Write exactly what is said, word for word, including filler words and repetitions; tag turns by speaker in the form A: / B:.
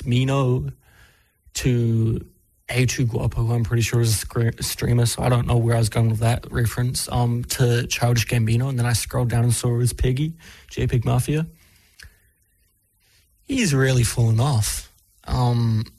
A: Smino to A two Guapo, who I'm pretty sure is a scre- streamer, so I don't know where I was going with that reference, um, to Childish Gambino, and then I scrolled down and saw it was Piggy, J-Pig Mafia. He's really fallen off. Um,